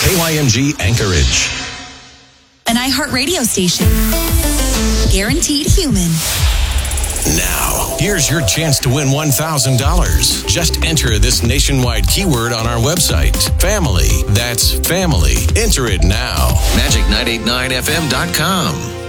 KYMG Anchorage. An iHeartRadio station. Guaranteed human. Now, here's your chance to win $1,000. Just enter this nationwide keyword on our website. Family. That's family. Enter it now. Magic989FM.com.